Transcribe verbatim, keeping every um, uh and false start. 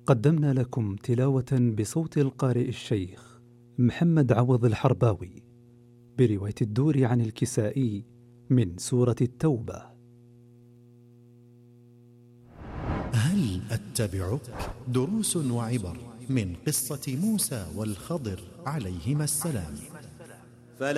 قدمنا لكم تلاوة بصوت القارئ الشيخ محمد عوض الحرباوي برواية الدور عن الكسائي من سورة التوبة. هل أتبعك؟ دروس وعبر من قصة موسى والخضر عليهما السلام.